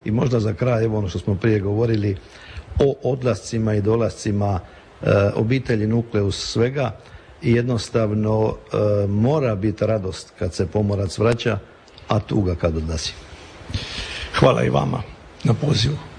I možda za kraj, evo ono što smo prije govorili o odlascima i dolascima obitelji Nukleus svega i jednostavno mora biti radost kad se pomorac vraća, a tuga kad odlazi. Hvala i vama na pozivu.